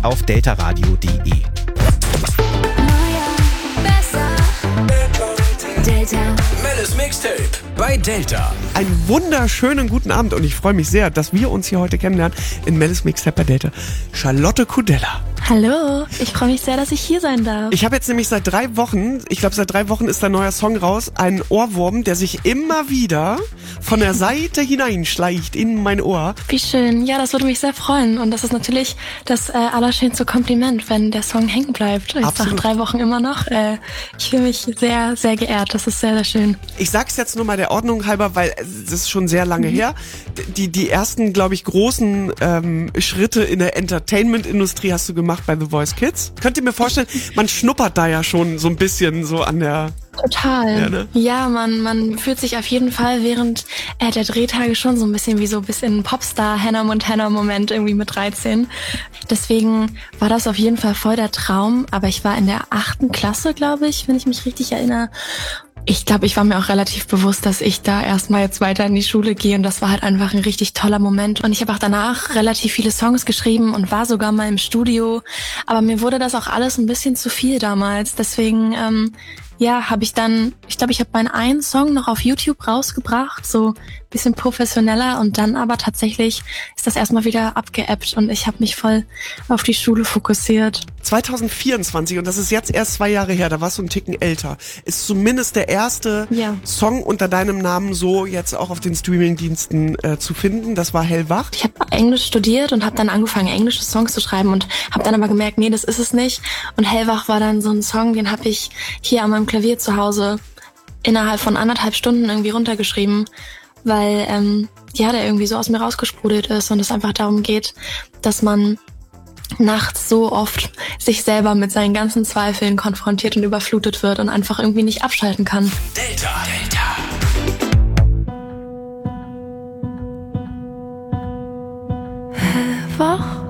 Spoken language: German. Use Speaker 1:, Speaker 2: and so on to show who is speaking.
Speaker 1: auf deltaradio.de.
Speaker 2: Delta. Mellis Mixtape bei Delta.
Speaker 3: Einen wunderschönen guten Abend und ich freue mich sehr, dass wir uns hier heute kennenlernen in Mellis Mixtape bei Delta. Charlotte Kudella.
Speaker 4: Hallo, ich freue mich sehr, dass ich hier sein darf.
Speaker 3: Ich habe jetzt nämlich seit 3 Wochen ist ein neuer Song raus, ein Ohrwurm, der sich immer wieder von der Seite hineinschleicht in mein Ohr.
Speaker 4: Wie schön, ja, das würde mich sehr freuen und das ist natürlich das allerschönste Kompliment, wenn der Song hängen bleibt. Jetzt nach 3 Wochen immer noch. Ich fühle mich sehr, sehr geehrt, das ist sehr, sehr schön.
Speaker 3: Ich sag's jetzt nur mal der Ordnung halber, weil das ist schon sehr lange her. Die ersten, glaube ich, großen Schritte in der Entertainment-Industrie hast du gemacht bei The Voice Kids. Könnt ihr mir vorstellen, man schnuppert da ja schon so ein bisschen so an der...
Speaker 4: Total.
Speaker 3: Ja, ne?
Speaker 4: Ja, man fühlt sich auf jeden Fall während der Drehtage schon so ein bisschen Popstar Hannah Montana Moment irgendwie mit 13. Deswegen war das auf jeden Fall voll der Traum. Aber ich war in der 8. Klasse, glaube ich, wenn ich mich richtig erinnere. Ich glaube, ich war mir auch relativ bewusst, dass ich da erstmal jetzt weiter in die Schule gehe und das war halt einfach ein richtig toller Moment. Und ich habe auch danach relativ viele Songs geschrieben und war sogar mal im Studio. Aber mir wurde das auch alles ein bisschen zu viel damals. Deswegen, habe ich dann, ich glaube, ich habe meinen einen Song noch auf YouTube rausgebracht, so ein bisschen professioneller und dann aber tatsächlich ist das erstmal wieder abgeebbt und ich habe mich voll auf die Schule fokussiert.
Speaker 3: 2024, und das ist jetzt erst 2 Jahre her, da warst du einen Ticken älter, ist zumindest der erste Song unter deinem Namen so jetzt auch auf den Streamingdiensten zu finden. Das war Hellwach.
Speaker 4: Ich habe Englisch studiert und habe dann angefangen, englische Songs zu schreiben und habe dann aber gemerkt, nee, das ist es nicht. Und Hellwach war dann so ein Song, den habe ich hier an meinem Klavier zu Hause innerhalb von 1,5 Stunden irgendwie runtergeschrieben, weil der irgendwie so aus mir rausgesprudelt ist und es einfach darum geht, dass man nachts so oft sich selber mit seinen ganzen Zweifeln konfrontiert und überflutet wird und einfach irgendwie nicht abschalten kann.
Speaker 2: Delta.
Speaker 4: Hellwach